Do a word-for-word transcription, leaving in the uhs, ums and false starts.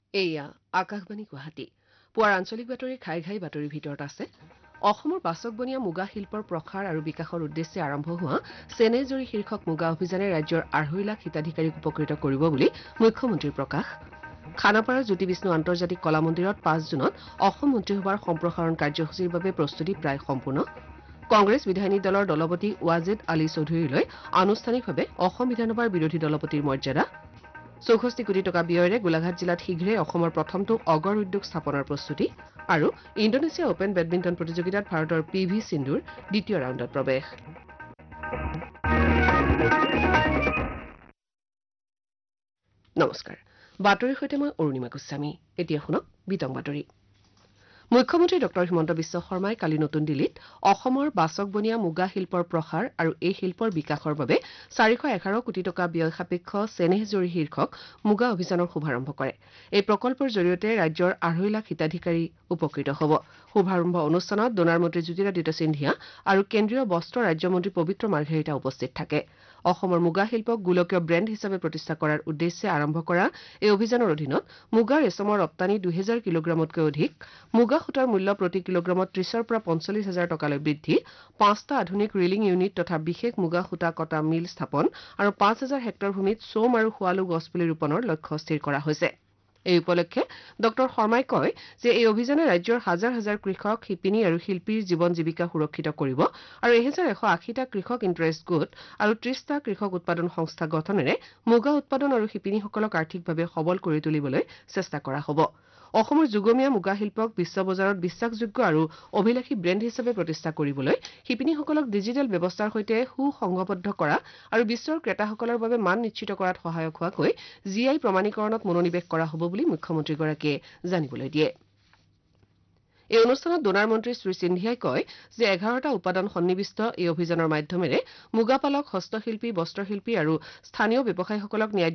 এয়া আকাশবাণী গুৱাহাটী পুৱাৰ আঞ্চলিক বাতৰি ঘাই ঘাই বাতৰিৰ ভিতৰত আছে অসমৰ বাচকবনীয়া মুগা শিল্পৰ প্ৰসাৰ আৰু বিকাশৰ উদ্দেশ্যে আৰম্ভ হোৱা চেনেজৰী শীৰ্ষক মুগা অভিযানে ৰাজ্যৰ আঢ়ৈ লাখ হিতাধিকাৰীক উপকৃত কৰিব বুলি মুখ্যমন্ত্ৰীৰ প্ৰকাশ খানাপাৰাৰ জ্যোতি বিষ্ণু আন্তৰ্জাতিক কলা মন্দিৰত পাঁচ জুনত অসম মন্ত্ৰীসভাৰ সম্প্ৰসাৰণ কাৰ্যসূচীৰ বাবে প্ৰস্তুতি প্ৰায় সম্পূৰ্ণ কংগ্ৰেছ বিধায়িনী দলৰ দলপতি ৱাজেদ আলী চৌধুৰীলৈ আনুষ্ঠানিকভাৱে অসম বিধানসভাৰ বিৰোধী দলপতিৰ মৰ্যাদা চৌষষ্ঠি কোটি টকা ব্যয়েৰে গোলাঘাট জিলাত শীঘ্ৰে অসমৰ প্ৰথমটো অগৰ উদ্যোগ স্থাপনৰ প্ৰস্তুতি আৰু ইণ্ডোনেছিয়া অপেন বেডমিণ্টন প্ৰতিযোগিতাত ভাৰতৰ পি ভি সিন্ধুৰ দ্বিতীয় ৰাউণ্ডত প্ৰৱেশ নমস্কাৰ বাতৰিৰ সৈতে মই অৰুণিমা গোস্বামী এতিয়া শুনক বিতং বাতৰি মুখ্যমন্ত্ৰী ডঃ হিমন্ত বিশ্ব শৰ্মাই কালি নতুন দিল্লীত অসমৰ বাচকবনীয়া মুগা শিল্পৰ প্ৰসাৰ আৰু এই শিল্পৰ বিকাশৰ বাবে চাৰিশ এঘাৰ কোটি টকা ব্যয় সাপেক্ষ চেনেহজৰী শীৰ্ষক মুগা অভিযানৰ শুভাৰম্ভ কৰে এই প্ৰকল্পৰ জৰিয়তে ৰাজ্যৰ আঢ়ৈ লাখ হিতাধিকাৰী উপকৃত হ'ব শুভাৰম্ভ অনুষ্ঠানত ডোনাৰ মন্ত্ৰী জ্যোতিৰাদিত্য সিন্ধিয়া আৰু কেন্দ্ৰীয় বস্ত্ৰ ৰাজ্যমন্ত্ৰী পবিত্ৰ মাৰ্ঘেৰিটা উপস্থিত থাকে অসমৰ মুগা শিল্পক গোলকীয় ব্ৰেণ্ড হিচাপে প্ৰতিষ্ঠা কৰাৰ উদ্দেশ্যে আৰম্ভ কৰা এই অভিযানৰ অধীনত মুগা ৰেচমৰ ৰপ্তানি দুহেজাৰ কিলোগ্ৰামতকৈ অধিক মুগা সূতাৰ মূল্য প্ৰতি কিলোগ্ৰামত ত্ৰিশৰ পৰা পঞ্চল্লিছ হাজাৰ টকালৈ বৃদ্ধি পাঁচটা আধুনিক ৰিলিং ইউনিট তথা বিশেষ মুগা সূতা কটা মিল স্থাপন আৰু পাঁচ হাজাৰ হেক্টৰ ভূমিত চোম আৰু শুৱালু গছপুলি ৰোপণৰ লক্ষ্য স্থিৰ কৰা হৈছে এই উপলক্ষে ড শৰ্মাই কয় যে এই অভিযানে ৰাজ্যৰ হাজাৰ হাজাৰ কৃষক শিপিনী আৰু শিল্পীৰ জীৱন জীৱিকা সুৰক্ষিত কৰিব আৰু এহেজাৰ এশ আশীটা কৃষক ইণ্টাৰেষ্ট গোট আৰু ত্ৰিশটা কৃষক উৎপাদন সংস্থা গঠনেৰে মুগা উৎপাদন আৰু শিপিনীসকলক আৰ্থিকভাৱে সবল কৰি তুলিবলৈ চেষ্টা কৰা হ'ব অসমৰ যুগমীয়া মুগা শিল্পক বিশ্ব বজাৰত বিশ্বাসযোগ্য আৰু অভিলাষী ব্ৰেণ্ড হিচাপে প্ৰতিষ্ঠা কৰিবলৈ শিপিনীসকলক ডিজিটেল ব্যৱস্থাৰ সৈতে সুসংগবদ্ধ কৰা আৰু বিশ্বৰ ক্ৰেতাসকলৰ বাবে মান নিশ্চিত কৰাত সহায়ক হোৱাকৈ জি আই প্ৰমাণীকৰণত মনোনিৱেশ কৰা হ'ব বুলি মুখ্যমন্ত্ৰীগৰাকীয়ে জানিবলৈ দিয়ে এই অনুষ্ঠানত ডোনাৰ মন্ত্ৰী শ্ৰী সিন্ধিয়াই কয় যে এঘাৰটা উপাদান সন্নিৱিষ্ট এই অভিযানৰ মাধ্যমেৰে মুগা পালক হস্তশিল্পী বস্ত্ৰশিল্পী আৰু স্থানীয় ব্যৱসায়ীসকলক ন্যায্য